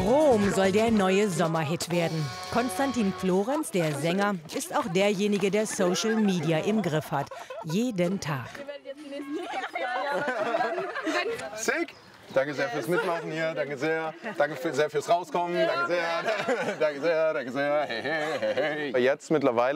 Rom soll der neue Sommerhit werden. Konstantin Florenz, der Sänger, ist auch derjenige, der Social Media im Griff hat. Jeden Tag. Sick! Danke sehr fürs Mitmachen hier, danke sehr. Danke sehr fürs Rauskommen, danke sehr. Danke sehr, danke sehr. Hey, hey, hey, hey. Jetzt mittlerweile